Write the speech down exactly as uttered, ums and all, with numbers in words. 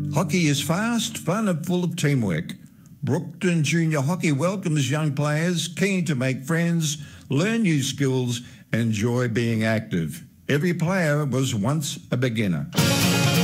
Hockey is fast, fun and full of teamwork. Brookton Junior Hockey welcomes young players keen to make friends, learn new skills, enjoy being active. Every player was once a beginner.